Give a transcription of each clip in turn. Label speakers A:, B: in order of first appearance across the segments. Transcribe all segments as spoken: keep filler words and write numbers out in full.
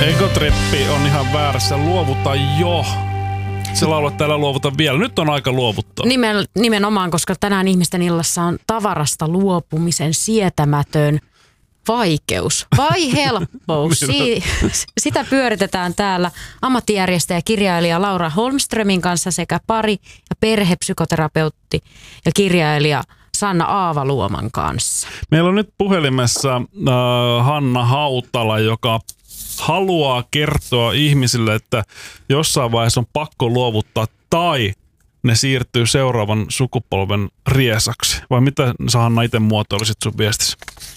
A: Egotrippi on ihan väärässä. Luovuta jo. Se laulu, että täällä luovuta vielä. Nyt on aika luovuttaa.
B: Nimen, nimenomaan, koska tänään ihmisten illassa on tavarasta luopumisen sietämätön vaikeus vai helppous. Si- sitä pyöritetään täällä ammattijärjestäjä ja kirjailija Laura Holmströmin kanssa sekä pari- ja perhepsykoterapeutti ja kirjailija Sanna Aavaluoman kanssa.
A: Meillä on nyt puhelimessa äh, Hanna Hautala, joka haluaa kertoa ihmisille, että jossain vaiheessa on pakko luovuttaa tai ne siirtyy seuraavan sukupolven riesaksi. Vai mitä sä, Hanna, itse muotoilisit sun viestissä?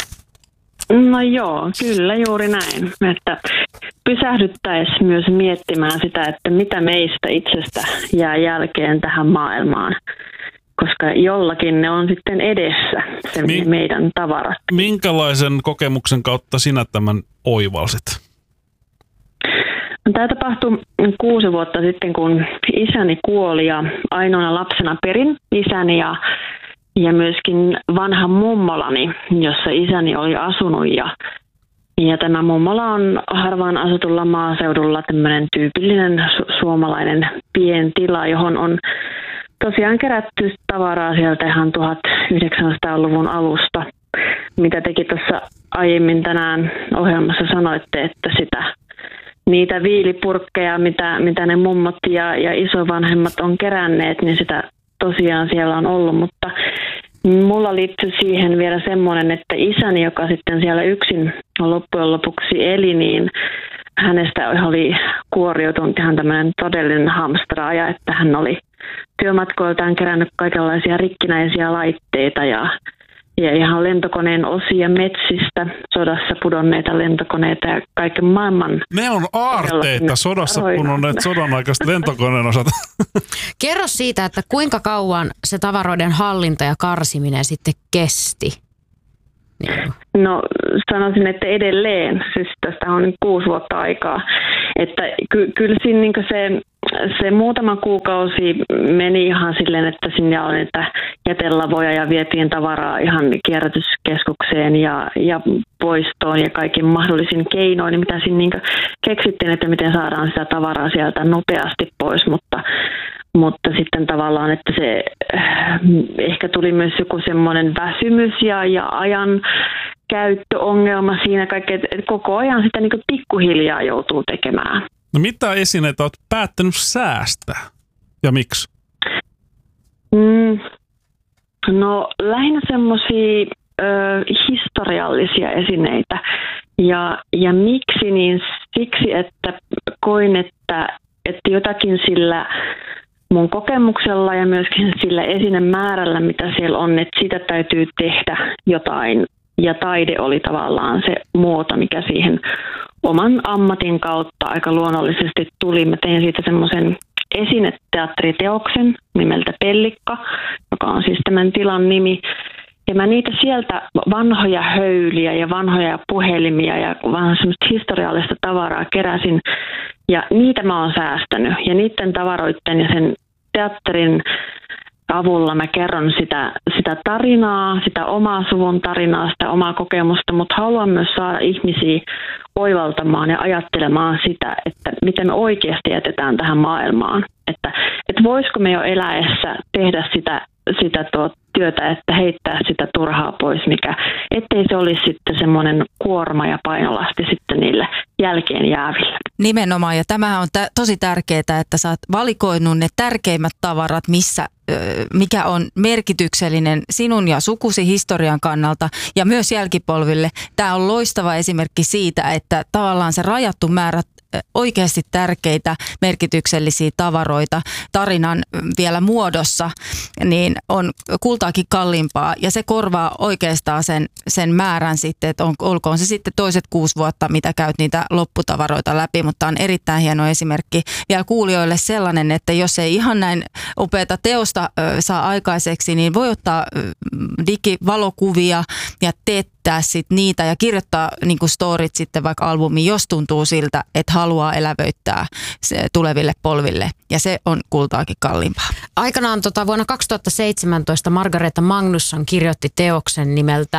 C: No joo, kyllä juuri näin. Että pysähdyttäisiin myös miettimään sitä, että mitä meistä itsestä jää jälkeen tähän maailmaan. Koska jollakin ne on sitten edessä, se Mi- meidän tavarat.
A: Minkälaisen kokemuksen kautta sinä tämän oivalsit?
C: Tämä tapahtui kuusi vuotta sitten, kun isäni kuoli ja ainoana lapsena perin isäni ja, ja myöskin vanha mummolani, jossa isäni oli asunut. Ja, ja tämä mummola on harvaan asutulla maaseudulla tämmöinen tyypillinen su- suomalainen pientila, johon on tosiaan kerätty tavaraa sieltä ihan tuhatyhdeksänsataaluvun alusta. Mitä tekin tuossa aiemmin tänään ohjelmassa sanoitte, että sitä niitä viilipurkkeja, mitä, mitä ne mummot ja, ja isovanhemmat on keränneet, niin sitä tosiaan siellä on ollut. Mutta mulla liittyy siihen vielä semmoinen, että isäni, joka sitten siellä yksin loppujen lopuksi eli, niin hänestä oli kuoriutunut ihan tämmöinen todellinen hamstraaja, että hän oli työmatkoiltaan kerännyt kaikenlaisia rikkinäisiä laitteita ja, ja ihan lentokoneen osia metsistä, sodassa pudonneita lentokoneita ja kaiken maailman.
A: Ne on aarteita, sodassa pudonneet sodan aikaista lentokoneen osat.
B: Kerro siitä, että kuinka kauan se tavaroiden hallinta ja karsiminen sitten kesti? Niin.
C: No sanoisin, että edelleen, siis tästä on kuusi vuotta aikaa, että ky- kyllä siinä niin se, se muutama kuukausi meni ihan silleen, että sinne oli niitä jätelavoja ja vietiin tavaraa ihan kierrätyskeskukseen ja, ja poistoon ja kaikin mahdollisin keinoin, mitä siinä niin keksittiin, että miten saadaan sitä tavaraa sieltä nopeasti pois, mutta Mutta sitten tavallaan, että se äh, ehkä tuli myös joku semmoinen väsymys ja, ja ajan käyttöongelma siinä kaikki, että koko ajan sitä niin kuin pikkuhiljaa joutuu tekemään.
A: No mitä esineitä olet päättänyt säästää ja miksi?
C: Mm, no lähinnä semmoisia historiallisia esineitä ja, ja miksi, niin siksi, että koin, että, että jotakin sillä mun kokemuksella ja myöskin sillä esinemäärällä, mitä siellä on, että sitä täytyy tehdä jotain. Ja taide oli tavallaan se muoto, mikä siihen oman ammatin kautta aika luonnollisesti tuli. Mä tein siitä semmoisen esineteatteriteoksen nimeltä Pellikka, joka on siis tämän tilan nimi. Ja mä niitä sieltä vanhoja höyliä ja vanhoja puhelimia ja vähän semmoista historiallista tavaraa keräsin. Ja niitä mä oon säästänyt. Ja niiden tavaroiden ja sen teatterin avulla mä kerron sitä, sitä tarinaa, sitä omaa suvun tarinaa, sitä omaa kokemusta, mutta haluan myös saada ihmisiä oivaltamaan ja ajattelemaan sitä, että miten me oikeasti jätetään tähän maailmaan. Että, että voisiko me jo eläessä tehdä sitä, sitä tuo työtä, että heittää sitä turhaa pois, mikä, ettei se olisi sitten semmoinen kuorma ja painolasti sitten niille jälkeen jääville.
D: Nimenomaan, ja tämähän on tä- tosi tärkeää, että sä oot valikoinut ne tärkeimmät tavarat, missä, ö, mikä on merkityksellinen sinun ja sukusi historian kannalta ja myös jälkipolville. Tämä on loistava esimerkki siitä, että tavallaan se rajattu määrä oikeasti tärkeitä, merkityksellisiä tavaroita tarinan vielä muodossa, niin on kultaakin kalliimpaa ja se korvaa oikeastaan sen, sen määrän sitten, että on, olkoon se sitten toiset kuusi vuotta, mitä käyt niitä lopputavaroita läpi, mutta on erittäin hieno esimerkki vielä kuulijoille sellainen, että jos ei ihan näin upeata teosta ö, saa aikaiseksi, niin voi ottaa ö, digivalokuvia ja teettää sit niitä ja kirjoittaa niin kuin storit sitten vaikka albumiin, jos tuntuu siltä, että haluaa elävöittää se tuleville polville. Ja se on kultaakin kalliimpaa.
B: Aikanaan tota, vuonna kaksituhattaseitsemäntoista Margareta Magnusson kirjoitti teoksen nimeltä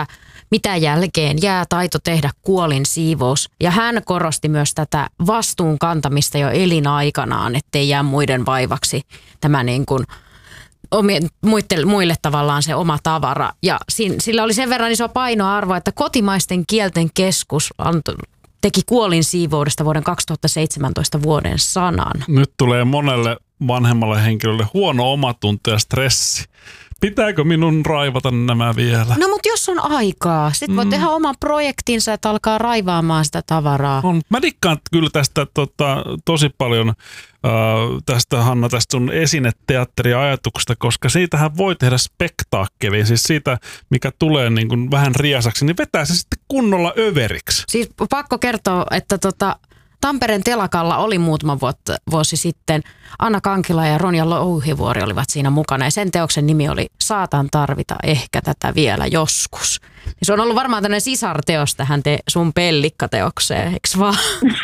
B: mitä jälkeen jää taito tehdä kuolin siivous. Ja hän korosti myös tätä vastuun kantamista jo elinaikanaan, ettei jää muiden vaivaksi tämä niin kuin muille, muille tavallaan se oma tavara. Ja sillä oli sen verran iso painoarvo, että kotimaisten kielten keskus antoi teki kuolin siivoudesta vuoden kaksituhattaseitsemäntoista vuoden sanan.
A: Nyt tulee monelle vanhemmalle henkilölle huono omatunto ja stressi. Pitääkö minun raivata nämä vielä?
B: No mutta jos on aikaa, sit voi mm. tehdä oman projektinsa, että alkaa raivaamaan sitä tavaraa.
A: On. Mä dikkaan kyllä tästä tota, tosi paljon, äh, tästä Hanna, tästä sun esineteatteriajatuksesta, koska siitähän voi tehdä spektaakkeli, siis siitä, mikä tulee niin kuin vähän riesaksi, niin vetää se sitten kunnolla överiksi.
B: Siis pakko kertoa, että tota, Tampereen telakalla oli muutama vuotta, vuosi sitten Anna Kankila ja Ronja Louhivuori olivat siinä mukana ja sen teoksen nimi oli Saatan tarvita ehkä tätä vielä joskus. Ja se on ollut varmaan tämmöinen sisarteos tähän te, sun pellikkateokseen, eikö vaan?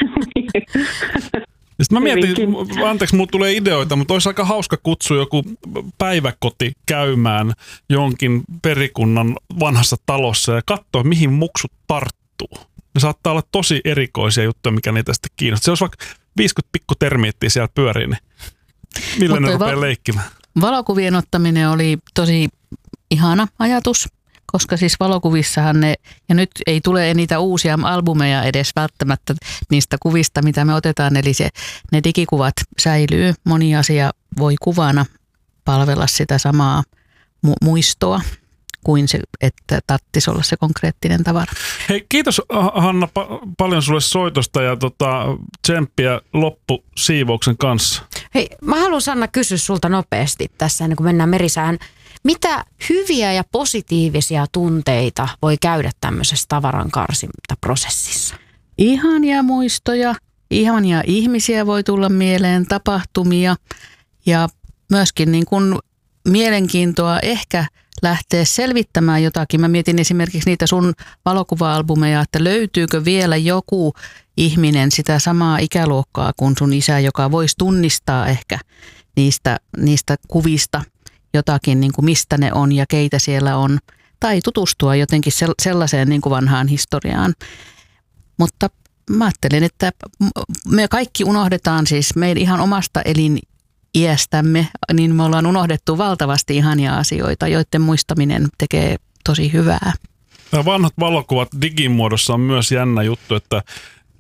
A: Sitten mä mietin, anteeksi, mulla tulee ideoita, mutta olisi aika hauska kutsua joku päiväkoti käymään jonkin perikunnan vanhassa talossa ja katsoa, mihin muksut tarttuu. Ne saattaa olla tosi erikoisia juttuja, mikä niitä sitten kiinnostaa. Se olisi vaikka viisikymmentä pikkutermiittiä siellä pyörii, niin millä ne rupeaa leikkimään?
E: Valokuvien ottaminen oli tosi ihana ajatus, koska siis valokuvissahan ne, ja nyt ei tule niitä uusia albumeja edes välttämättä niistä kuvista, mitä me otetaan, eli se, ne digikuvat säilyy. Moni asia voi kuvana palvella sitä samaa mu- muistoa kuin se, että tarvitsisi olla se konkreettinen tavara.
A: Hei, kiitos Hanna pa- paljon sulle soitosta ja tota, tsemppiä loppusiivouksen kanssa.
B: Hei, mä haluan Sanna kysyä sulta nopeasti tässä ennen kuin mennään merisään. Mitä hyviä ja positiivisia tunteita voi käydä tämmöisessä tavaran karsintaprosessissa?
E: Ihania muistoja, ihania ihmisiä voi tulla mieleen, tapahtumia ja myöskin niin kuin mielenkiintoa ehkä lähteä selvittämään jotakin. Mä mietin esimerkiksi niitä sun valokuva-albumeja, että löytyykö vielä joku ihminen sitä samaa ikäluokkaa kuin sun isä, joka voisi tunnistaa ehkä niistä, niistä kuvista jotakin, niin kuin mistä ne on ja keitä siellä on, tai tutustua jotenkin sellaiseen niin kuin vanhaan historiaan. Mutta mä ajattelen, että me kaikki unohdetaan siis meidän ihan omasta eliniästämme, niin me ollaan unohdettu valtavasti ihania asioita, joiden muistaminen tekee tosi hyvää.
A: Nämä vanhat valokuvat digimuodossa on myös jännä juttu, että äh,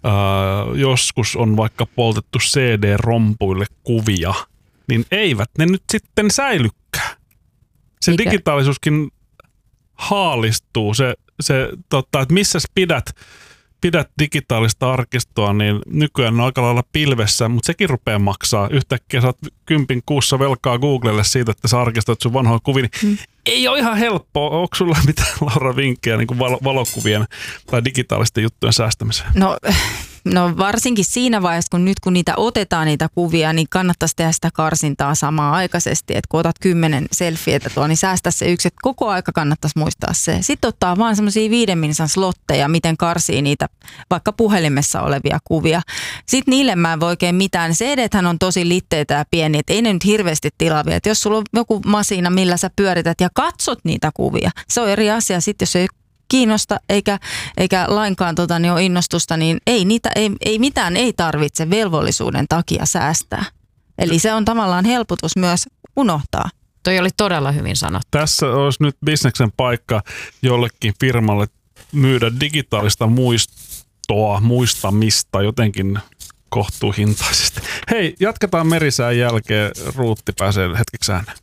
A: joskus on vaikka poltettu C D-rompuille kuvia, niin eivät ne nyt sitten säilykään. Se Mikä? digitaalisuuskin haalistuu, se, se totta, että missä pidät, pidät digitaalista arkistoa, niin nykyään on aika lailla pilvessä, mutta sekin rupeaa maksaa. Yhtäkkiä saat kympin kuussa velkaa Googlelle siitä, että sä arkistat sun vanhoja kuvia, niin hmm. ei ole ihan helppoa. Onko sulla mitään, Laura, vinkkejä niin kuin valokuvien tai digitaalisten juttujen säästämiseen?
D: No... No varsinkin siinä vaiheessa, kun nyt kun niitä otetaan niitä kuvia, niin kannattaisi tehdä sitä karsintaa samaa aikaisesti. Että kun otat kymmenen selfietä tuo, niin säästä se yksi, että koko aika kannattaisi muistaa se. Sitten ottaa vaan semmoisia viiden minuutin slotteja, miten karsii niitä vaikka puhelimessa olevia kuvia. Sitten niille mä en voi oikein mitään. C D:thän on tosi litteitä ja pieniä, että ei ne nyt hirveästi tilavia. Että jos sulla on joku masina, millä sä pyörität ja katsot niitä kuvia, se on eri asia. Sitten jos ei kiinnosta eikä, eikä lainkaan tota, niin ole innostusta, niin ei, niitä, ei, ei mitään ei tarvitse velvollisuuden takia säästää. Eli se on tavallaan helpotus myös unohtaa.
B: Toi oli todella hyvin sanottu.
A: Tässä olisi nyt bisneksen paikka jollekin firmalle myydä digitaalista muistoa, muistamista jotenkin kohtuuhintaisesti. Hei, jatketaan merisään jälkeen. Ruutti pääsee hetkeksi ääneen.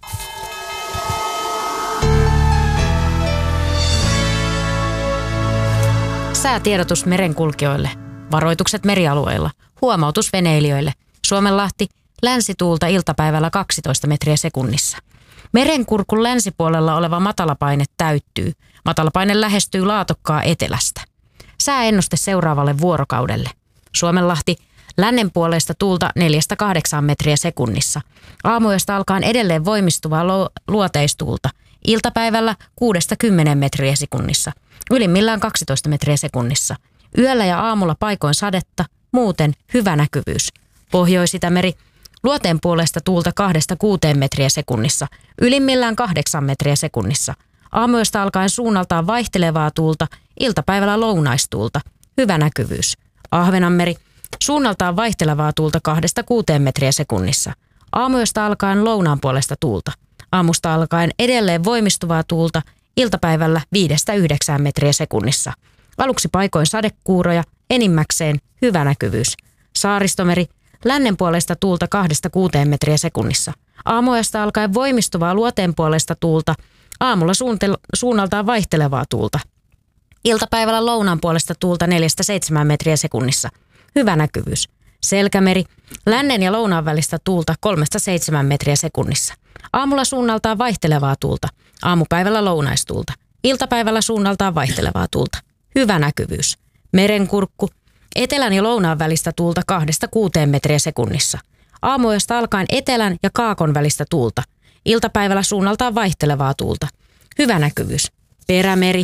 B: Säätiedotus merenkulkijoille, varoitukset merialueilla, huomautus veneilijöille, Suomenlahti, länsituulta iltapäivällä kaksitoista metriä sekunnissa. Merenkurkun länsipuolella oleva matalapaine täyttyy, matalapaine lähestyy Laatokkaa etelästä. Sääennuste seuraavalle vuorokaudelle. Suomenlahti, lännenpuoleista tuulta neljästä kahdeksaan metriä sekunnissa. Aamuyöstä alkaen edelleen voimistuvaa lo- luoteistuulta, iltapäivällä kuudesta kymmeneen metriä sekunnissa. Ylimmillään kaksitoista metriä sekunnissa. Yöllä ja aamulla paikoin sadetta, muuten hyvä näkyvyys. Pohjois-Itämeri, luoteen puolesta tuulta kahdesta kuuteen metriä sekunnissa. Ylimmillään kahdeksan metriä sekunnissa. Aamuyöstä alkaen suunnaltaan vaihtelevaa tuulta, iltapäivällä lounaistuulta. Hyvä näkyvyys. Ahvenanmeri. Suunnaltaan vaihtelevaa tuulta kahdesta kuuteen metriä sekunnissa. Aamuyöstä alkaen lounaan puolesta tuulta. Aamusta alkaen edelleen voimistuvaa tuulta, iltapäivällä viidestä yhdeksään metriä sekunnissa. Aluksi paikoin sadekuuroja, enimmäkseen hyvä näkyvyys. Saaristomeri. Lännen puolesta tuulta kahdesta kuuteen metriä sekunnissa. Aamuyöstä alkaen voimistuvaa luoteen puolesta tuulta, aamulla suuntel- suunnaltaan vaihtelevaa tuulta. Iltapäivällä lounaan puolesta tuulta neljästä seitsemään metriä sekunnissa. Hyvä näkyvyys. Selkämeri. Lännen ja lounaan välistä tuulta kolmesta seitsemään metriä sekunnissa. Aamulla suunnaltaan vaihtelevaa tuulta. Aamupäivällä lounaistuulta. Iltapäivällä suunnaltaan vaihtelevaa tuulta. Hyvä näkyvyys. Merenkurkku. Etelän ja lounaan välistä tuulta kahdesta kuuteen metriä sekunnissa. Aamuyöstä alkaen etelän ja kaakon välistä tuulta. Iltapäivällä suunnaltaan vaihtelevaa tuulta. Hyvä näkyvyys. Perämeri.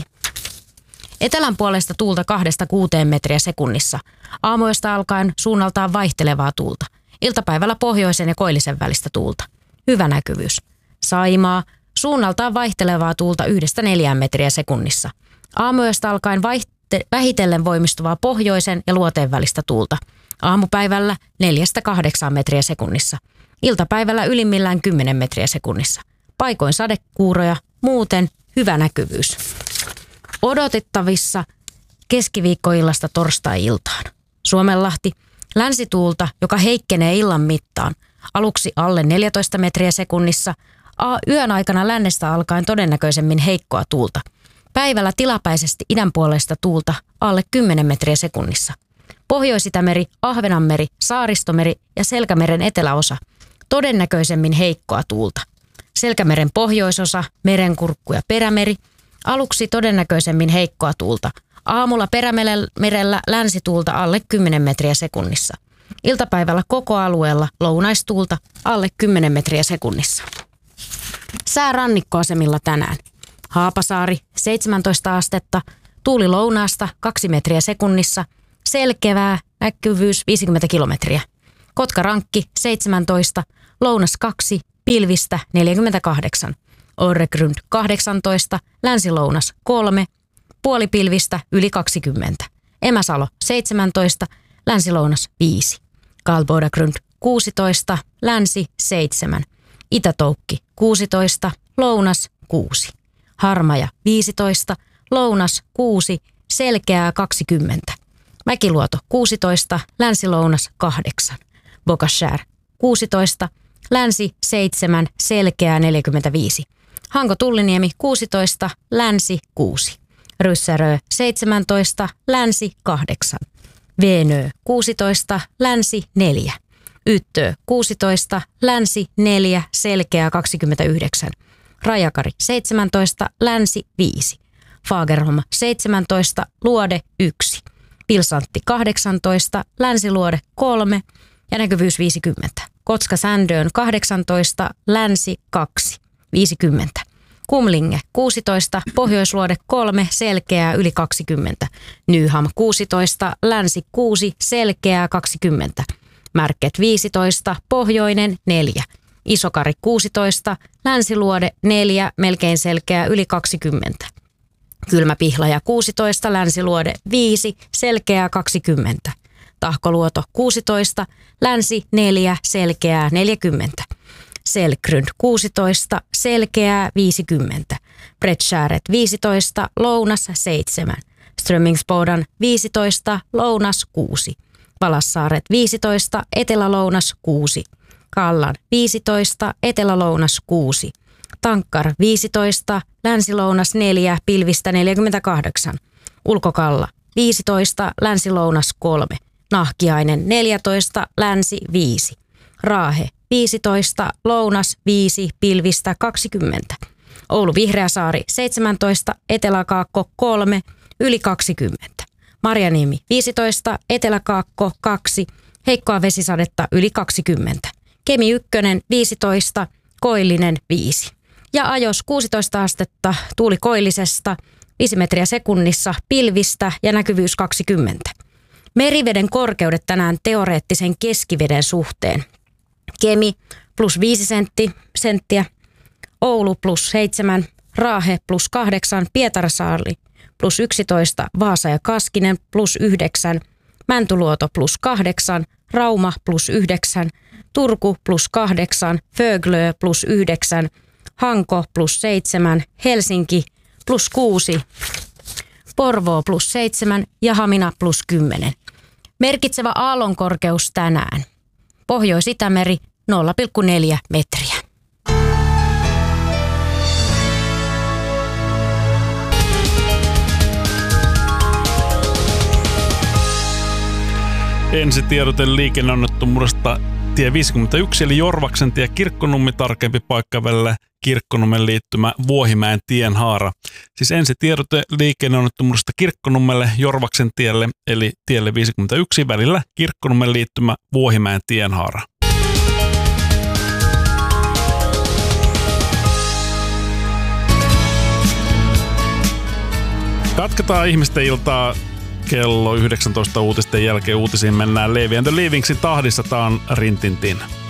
B: Etelän puolesta tuulta kahdesta kuuteen metriä sekunnissa. Aamuyöstä alkaen suunnaltaan vaihtelevaa tuulta. Iltapäivällä pohjoisen ja koillisen välistä tuulta. Hyvä näkyvyys. Saimaa. Suunnaltaan vaihtelevaa tuulta yhdestä neljään metriä sekunnissa. Aamuyöstä alkaen vaiht- vähitellen voimistuvaa pohjoisen ja luoteen välistä tuulta. Aamupäivällä neljästä kahdeksaan metriä sekunnissa. Iltapäivällä ylimmillään kymmenen metriä sekunnissa. Paikoin sadekuuroja, muuten hyvä näkyvyys. Odotettavissa keskiviikkoillasta torstai-iltaan. Suomenlahti. Länsituulta, joka heikkenee illan mittaan. Aluksi alle neljätoista metriä sekunnissa. Yön aikana lännestä alkaen todennäköisemmin heikkoa tuulta. Päivällä tilapäisesti idän puolesta tuulta alle kymmenen metriä sekunnissa. Pohjois-Itämeri, Ahvenanmeri, Saaristomeri ja Selkämeren eteläosa. Todennäköisemmin heikkoa tuulta. Selkämeren pohjoisosa, Merenkurkku ja Perämeri. Aluksi todennäköisemmin heikkoa tuulta. Aamulla Perämerellä länsituulta alle kymmenen metriä sekunnissa. Iltapäivällä koko alueella lounaistuulta alle kymmenen metriä sekunnissa. Sää rannikkoasemilla tänään. Haapasaari seitsemäntoista astetta, tuuli lounaasta kaksi metriä sekunnissa, selkevää, näkyvyys viisikymmentä kilometriä. Kotkarankki seitsemäntoista, lounas kaksi, pilvistä neljäkymmentäkahdeksan. Orregrund kahdeksantoista, länsilounas kolme, puolipilvistä yli kaksikymmentä. Emäsalo seitsemäntoista, länsilounas viisi. Karlbodagrund kuusitoista, länsi seitsemän. Itätoukki kuusitoista, lounas kuusi. Harmaja viisitoista, lounas kuusi, selkeää kaksikymmentä. Mäkiluoto kuusitoista, länsilounas kahdeksan. Bokashär kuusitoista, länsi seitsemän, selkeää neljäkymmentäviisi. Hanko Tulliniemi kuusitoista, länsi kuusi. Ryssärö seitsemäntoista, länsi kahdeksan. Venö kuusitoista, länsi neljä. Yttö kuusitoista, länsi neljä, selkeää kaksikymmentäyhdeksän. Rajakari seitsemäntoista, länsi viisi. Fagerholm seitsemäntoista, luode yksi. Pilsantti kahdeksantoista, länsiluode kolme ja näkyvyys viisikymmentä. Kotska Sändöön kahdeksantoista, länsi kaksi, viisikymmentä. Kumlinge kuusitoista, pohjoisluode kolme, selkeää yli kaksikymmentä. Nyham kuusitoista, länsi kuusi, selkeää kaksikymmentä. Märket viisitoista, pohjoinen neljä. Isokari kuusitoista, länsiluode neljä, melkein selkeää yli kaksikymmentä. Kylmäpihlaja kuusitoista, länsiluode viisi, selkeää kaksikymmentä. Tahkoluoto kuusitoista, länsi neljä, selkeää neljäkymmentä. Selkrund kuusitoista, selkeää viisikymmentä. Bredskääret viisitoista, lounas seitsemän. Strömmingsbodan viisitoista, lounas kuusi. Palassaaret viisitoista, etelälounas kuusi. Kallan viisitoista, etelälounas kuusi. Tankkar viisitoista, länsilounas neljä, pilvistä neljäkymmentäkahdeksan. Ulkokalla viisitoista, länsilounas kolme. Nahkiainen neljätoista, länsi viisi. Raahe viisitoista, lounas viisi, pilvistä kaksikymmentä. Oulu Vihreäsaari seitsemäntoista, Eteläkaakko kolme, yli kaksikymmentä. Marjaniemi viisitoista, Eteläkaakko kaksi, heikkoa vesisadetta yli kaksikymmentä. Kemi ykkönen viisitoista, Koillinen viisi. Ja Ajos kuusitoista astetta, tuuli koillisesta, viisi metriä sekunnissa, pilvistä ja näkyvyys kaksikymmentä. Meriveden korkeudet tänään teoreettisen keskiveden suhteen. Kemi plus viisi sentti, senttiä, Oulu plus seitsemän, Raahe plus kahdeksan, Pietarsaari plus yksitoista, Vaasa ja Kaskinen plus yhdeksän, Mäntyluoto plus kahdeksan, Rauma plus yhdeksän, Turku plus kahdeksan, Föglö plus yhdeksän, Hanko plus seitsemän, Helsinki plus kuusi, Porvoo plus seitsemän ja Hamina plus kymmenen. Merkitsevä aallonkorkeus tänään. Pohjois-Itämeri nolla pilkku neljä metriä.
A: Ensitiedote liikenneonnettomuudesta tie viisikymmentäyksi eli Jorvaksen tie Kirkkonummi, tarkempi paikka välillä Kirkkonummen liittymä Vuohimäen tienhaara. Siis ensitiedote liikenneonnettomuudesta Kirkkonummelle Jorvaksen tielle eli tielle viisikymmentäyksi välillä Kirkkonummen liittymä Vuohimäen tienhaara. Jatketaan ihmisten iltaa kello yhdeksäntoista uutisten jälkeen. Uutisiin mennään Levi and the Leavingsin tahdissa. Tää on Rintintin.